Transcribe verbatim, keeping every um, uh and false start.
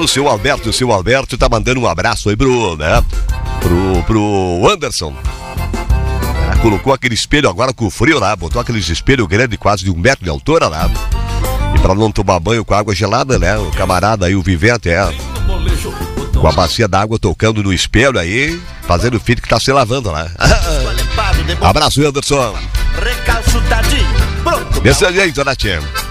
o seu Alberto, o seu Alberto tá mandando um abraço aí pro, né? Pro, pro Anderson. É, colocou aquele espelho agora com frio lá, botou aqueles espelhos grandes, quase de um metro de altura lá. E pra não tomar banho com água gelada, né? O camarada aí, o Vivente, é. Com a bacia d'água tocando no espelho aí, fazendo o filho que tá se lavando lá. Abraço, Anderson. Desse jeito, né, tia?